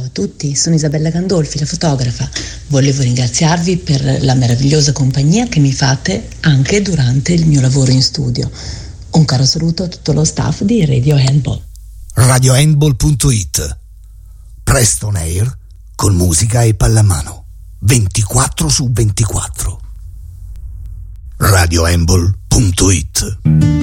a tutti, sono Isabella Gandolfi, la fotografa. Volevo ringraziarvi per la meravigliosa compagnia che mi fate anche durante il mio lavoro in studio. Un caro saluto a tutto lo staff di Radio Handball. RadioHandball.it. Presto on air con musica e pallamano 24/24. RadioHandball.it.